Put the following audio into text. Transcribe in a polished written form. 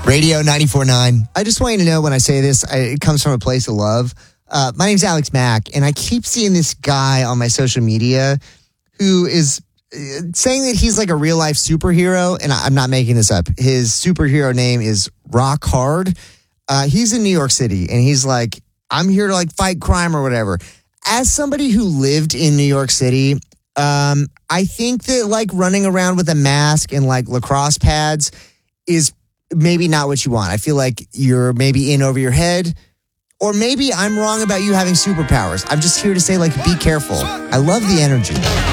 Radio 94.9. I just want you to know when I say this, it comes from a place of love. My name's Alex Mack, and I keep seeing this guy on my social media who is saying that he's like a real-life superhero, and I'm not making this up. His superhero name is Rock Hard. He's in New York City, and he's like, I'm here to like fight crime or whatever. As somebody who lived in New York City, I think that like running around with a mask and like lacrosse pads is maybe not what you want. I feel like you're maybe in over your head, or maybe I'm wrong about you having superpowers. I'm just here to say, like, be careful. I love the energy.